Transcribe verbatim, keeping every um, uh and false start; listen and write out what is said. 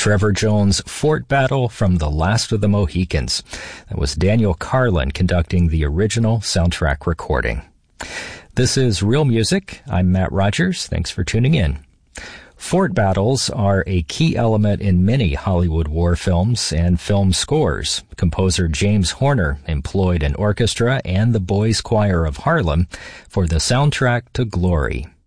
Trevor Jones' Fort Battle from The Last of the Mohicans. That was Daniel Carlin conducting the original soundtrack recording. This is Real Music. I'm Matt Rogers. Thanks for tuning in. Fort battles are a key element in many Hollywood war films and film scores. Composer James Horner employed an orchestra and the Boys Choir of Harlem for the soundtrack to Glory.